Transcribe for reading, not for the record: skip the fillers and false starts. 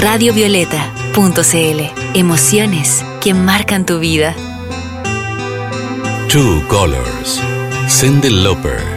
Radiovioleta.cl. Emociones que marcan tu vida. True Colors. Cyndi Lauper.